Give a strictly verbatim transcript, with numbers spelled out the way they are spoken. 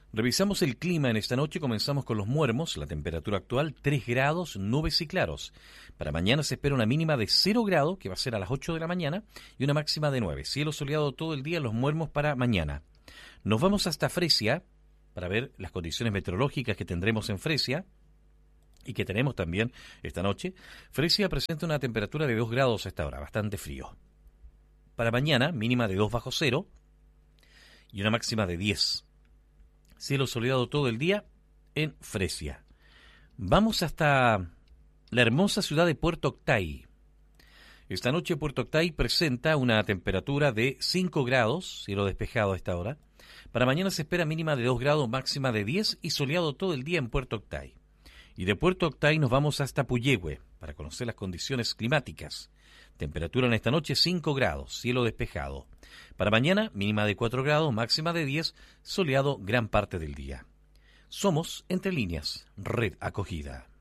Revisamos el clima en esta noche, comenzamos con los Muermos, la temperatura actual tres grados, nubes y claros. Para mañana se espera una mínima de cero grados, que va a ser a las ocho de la mañana, y una máxima de nueve. Cielo soleado todo el día en los Muermos para mañana. Nos vamos hasta Fresia para ver las condiciones meteorológicas que tendremos en Fresia y que tenemos también esta noche. Fresia presenta una temperatura de dos grados a esta hora, bastante frío. Para mañana, mínima de dos bajo cero y una máxima de diez. Cielo soleado todo el día en Fresia. Vamos hasta la hermosa ciudad de Puerto Octay. Esta noche Puerto Octay presenta una temperatura de cinco grados, cielo despejado a esta hora. Para mañana se espera mínima de dos grados, máxima de diez y soleado todo el día en Puerto Octay. Y de Puerto Octay nos vamos hasta Puyehue para conocer las condiciones climáticas. Temperatura en esta noche cinco grados, cielo despejado. Para mañana, mínima de cuatro grados, máxima de diez, soleado gran parte del día. Somos Entre Líneas, Red Acogida.